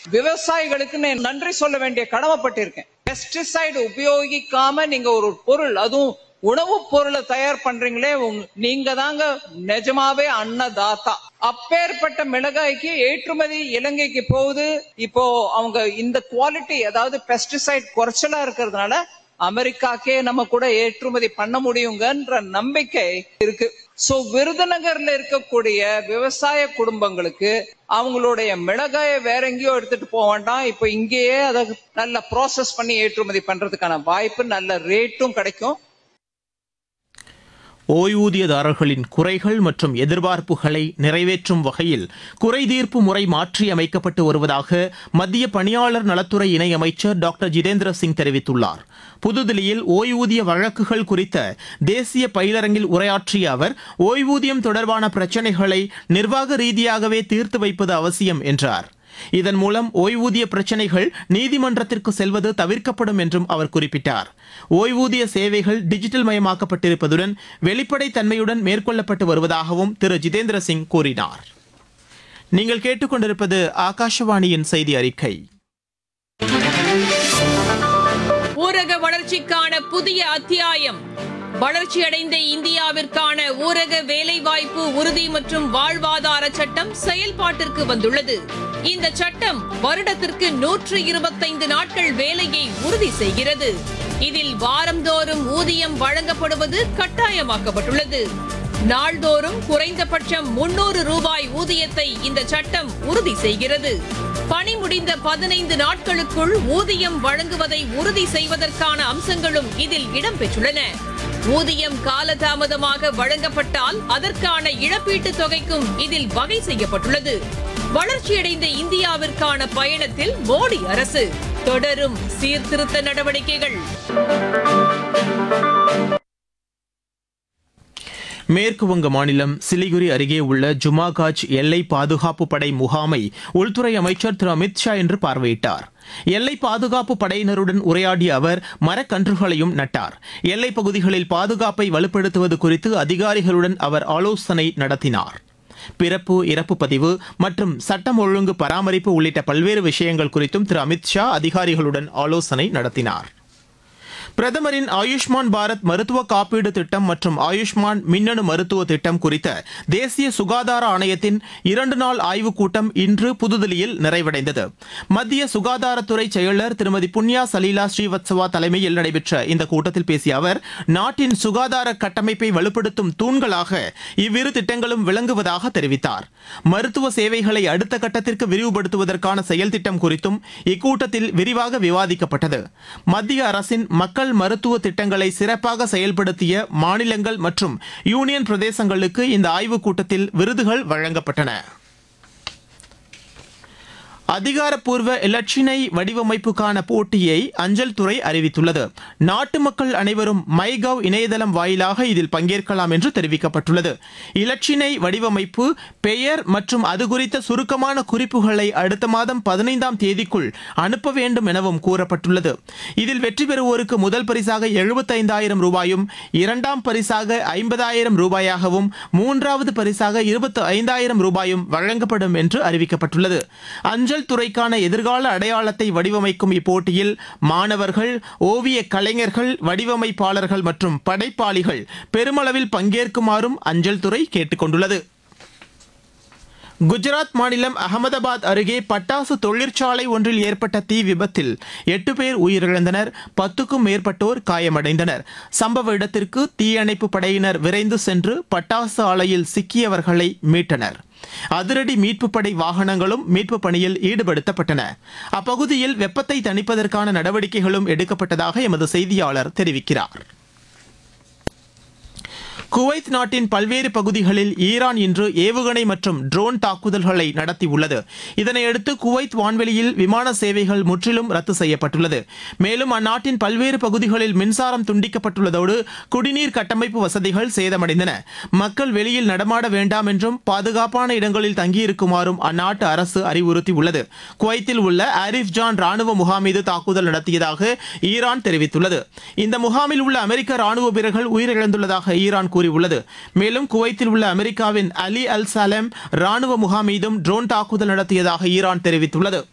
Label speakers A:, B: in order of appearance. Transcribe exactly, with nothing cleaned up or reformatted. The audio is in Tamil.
A: விவசாயிகளுக்கு நான் நன்றி சொல்ல வேண்டிய கடமைப்பட்டிருக்கேன். பெஸ்டிசைடு உபயோகிக்காம நீங்க ஒரு பொருள், அதுவும் உணவு பொருளை தயார் பண்றீங்களே, நீங்க தாங்க நிஜமாவே அன்னதாத்தா. அப்பேற்பட்ட மிளகாய்க்கு ஏற்றுமதி இலங்கைக்கு போகுது. இப்போ அவங்க இந்த குவாலிட்டி, அதாவது பெஸ்டிசைட் குறைச்சலா இருக்கிறதுனால அமெரிக்காக்கே நம்ம கூட ஏற்றுமதி பண்ண முடியுங்கன்ற நம்பிக்கை இருக்கு. சோ விருதுநகர்ல இருக்கக்கூடிய விவசாய குடும்பங்களுக்கு அவங்களுடைய மிளகாயை வேற எங்கேயோ எடுத்துட்டு போக வேண்டாம், இப்ப இங்கேயே அதை நல்ல ப்ராசஸ் பண்ணி ஏற்றுமதி பண்றதுக்கான வாய்ப்பு, நல்ல ரேட்டும் கிடைக்கும்.
B: ஓய்வூதியதாரர்களின் குறைகள் மற்றும் எதிர்பார்ப்புகளை நிறைவேற்றும் வகையில் குறைதீர்ப்பு முறை மாற்றியமைக்கப்பட்டு வருவதாக மத்திய பணியாளர் நலத்துறை இணையமைச்சர் டாக்டர் ஜிதேந்திர சிங் தெரிவித்துள்ளார். புதுதில்லியில் ஓய்வூதிய வழக்குகள் குறித்த தேசிய பயிலரங்கில் உரையாற்றிய அவர், ஓய்வூதியம் தொடர்பான பிரச்சினைகளை நிர்வாக ரீதியாகவே தீர்த்து வைப்பது அவசியம் என்றார். இதன் மூலம் ஓய்வூதிய பிரச்சினைகள் நீதிமன்றத்திற்கு செல்வது தவிர்க்கப்படும் என்றும் அவர் குறிப்பிட்டார். ஓய்வூதிய சேவைகள் டிஜிட்டல் மயமாக்கப்பட்டிருப்பதுடன் வெளிப்படைத் தன்மையுடன் மேற்கொள்ளப்பட்டு வருவதாகவும் திரு ஜிதேந்திர சிங் கூறினார். நீங்கள் கேட்டுக்கொண்டிருப்பது ஆகாஷவாணியின் செய்தி அறிக்கை.
C: ஊரக வளர்ச்சிக்கான புதிய அத்தியாயம். வளர்ச்சியடைந்த இந்தியாவிற்கான ஊரக வேலைவாய்ப்பு உறுதி மற்றும் வாழ்வாதார சட்டம் செயல்பாட்டிற்கு வந்துள்ளது. இந்த சட்டம் வருடத்திற்கு நூற்று இருபத்தைந்து நாட்கள் வேலையை உறுதி செய்கிறது. இதில் வாரந்தோறும் ஊதியம் வழங்கப்படுவது கட்டாயமாக்கப்பட்டுள்ளது. நாள்தோறும் குறைந்தபட்சம் முன்னூறு ரூபாய் ஊதியத்தை இந்த சட்டம் உறுதி செய்கிறது. பணி முடிந்த பதினைந்து நாட்களுக்குள் ஊதியம் வழங்குவதை உறுதி செய்வதற்கான அம்சங்களும் இதில் இடம்பெற்றுள்ளன. ஊதியம் காலதாமதமாக வழங்கப்பட்டால் அதற்கான இழப்பீட்டுத் தொகைக்கும் இதில் வகை செய்யப்பட்டுள்ளது. வளர்ச்சியடைந்த இந்தியாவிற்கான பயணத்தில் மோடி அரசு தொடரும் சீர்திருத்த நடவடிக்கைகள்.
B: மேற்குவங்க மாநிலம் சிலிகுரி அருகே உள்ள ஜுமாகாஜ் எல்லை பாதுகாப்பு படை முகாமை உள்துறை அமைச்சர் திரு அமித் ஷா இன்று பார்வையிட்டார். எல்லை பாதுகாப்பு படையினருடன் உரையாடிய அவர் மரக்கன்றுகளையும் நட்டார். எல்லைப் பகுதிகளில் பாதுகாப்பை வலுப்படுத்துவது குறித்து அதிகாரிகளுடன் அவர் ஆலோசனை நடத்தினார். பிறப்பு, இறப்பு பதிவு மற்றும் சட்டம் ஒழுங்கு பராமரிப்பு உள்ளிட்ட பல்வேறு விஷயங்கள் குறித்தும் திரு அமித் ஷா அதிகாரிகளுடன் ஆலோசனை நடத்தினார். பிரதமரின் ஆயுஷ்மான் பாரத் மருத்துவ காப்பீடு திட்டம் மற்றும் ஆயுஷ்மான் மின்னணு மருத்துவ திட்டம் குறித்த தேசிய சுகாதார ஆணையத்தின் இரண்டு நாள் ஆய்வுக் கூட்டம் இன்று புதுதில்லியில் நிறைவடைந்தது. மத்திய சுகாதாரத்துறை செயலர் திருமதி புண்ணியா சலீலா ஸ்ரீவத்சவா தலைமையில் நடைபெற்ற இந்த கூட்டத்தில் பேசிய அவர், நாட்டின் சுகாதார கட்டமைப்பை வலுப்படுத்தும் தூண்களாக இவ்விரு திட்டங்களும் விளங்குவதாக தெரிவித்தார். மருத்துவ சேவைகளை அடுத்த கட்டத்திற்கு விரிவுபடுத்துவதற்கான செயல் திட்டம் குறித்தும் இக்கூட்டத்தில் விரிவாக விவாதிக்கப்பட்டது. மத்திய அரசின் மக்கள் மருத்துவ திட்டங்களை சிறப்பாக செயல்படுத்திய மாநிலங்கள் மற்றும் யூனியன் பிரதேசங்களுக்கு இந்த ஆய்வுக் கூட்டத்தில் விருதுகள் வழங்கப்பட்டன. அதிகாரப்பூர்வ இலட்சினை வடிவமைப்புக்கான போட்டியை அஞ்சல் துறை அறிவித்துள்ளது. நாட்டு மக்கள் அனைவரும் மை கவ் இணையதளம் வாயிலாக இதில் பங்கேற்கலாம் என்று தெரிவிக்கப்பட்டுள்ளது. இலட்சினை வடிவமைப்பு, பெயர் மற்றும் அது குறித்த சுருக்கமான குறிப்புகளை அடுத்த மாதம் பதினைந்தாம் தேதிக்குள் அனுப்ப வேண்டும் எனவும் கூறப்பட்டுள்ளது. இதில் வெற்றி பெறுவோருக்கு முதல் பரிசாக எழுபத்தைந்தாயிரம் ரூபாயும், இரண்டாம் பரிசாக ஐம்பதாயிரம் ரூபாயாகவும், மூன்றாவது பரிசாக இருபத்தி ஐந்தாயிரம் ரூபாயும் வழங்கப்படும் என்று அறிவிக்கப்பட்டுள்ளது. அஞ்சல் துறைக்கான எதிர்கால அடையாளத்தை வடிவமைக்கும் இப்போட்டியில் மாணவர்கள், ஓவிய கலைஞர்கள், வடிவமைப்பாளர்கள் மற்றும் படைப்பாளிகள் பெருமளவில் பங்கேற்குமாறும் அஞ்சல் துறை கேட்டுக் கொண்டுள்ளது. குஜராத் மாநிலம் அகமதாபாத் அருகே பட்டாசு தொழிற்சாலை ஒன்றில் ஏற்பட்ட தீ விபத்தில் எட்டு பேர் உயிரிழந்தனர், பத்துக்கும் மேற்பட்டோர் காயமடைந்தனர். சம்பவ இடத்திற்கு தீயணைப்பு படையினர் விரைந்து சென்று பட்டாசு ஆலையில் சிக்கியவர்களை மீட்டனர். அதிரடி மீட்பு படை வாகனங்களும் மீட்பு பணியில் ஈடுபடுத்தப்பட்டன. அப்பகுதியில் வெப்பத்தை தணிப்பதற்கான நடவடிக்கைகளும் எடுக்கப்பட்டதாக எமது செய்தியாளர் தெரிவிக்கிறார். குவைத் நாட்டின் பல்வேறு பகுதிகளில் ஈரான் இன்று ஏவுகணை மற்றும் ட்ரோன் தாக்குதல்களை நடத்தியுள்ளது. இதனையடுத்து குவைத் வான்வெளியில் விமான சேவைகள் முற்றிலும் ரத்து செய்யப்பட்டுள்ளது. மேலும் அந்நாட்டின் பல்வேறு பகுதிகளில் மின்சாரம் துண்டிக்கப்பட்டுள்ளதோடு குடிநீர் கட்டமைப்பு வசதிகள் சேதமடைந்தன. மக்கள் வெளியில் நடமாட வேண்டாம் என்றும் பாதுகாப்பான இடங்களில் தங்கியிருக்குமாறும் அந்நாட்டு அரசு அறிவுறுத்தியுள்ளது. குவைத்தில் உள்ள ஆரிஃப் ஜான் ராணுவ முகாம் மீது தாக்குதல் நடத்தியதாக ஈரான் தெரிவித்துள்ளது. இந்த முகாமில் உள்ள அமெரிக்க ராணுவ வீரர்கள் உயிரிழந்துள்ளதாக ஈரான் கூறியுள்ளது. மேலும் குவைத்தில் உள்ள அமெரிக்காவின் அலி அல் சலேம் ராணுவ முகாம் மீதும் ட்ரோன் தாக்குதல் நடத்தியதாக ஈரான் தெரிவித்துள்ளது.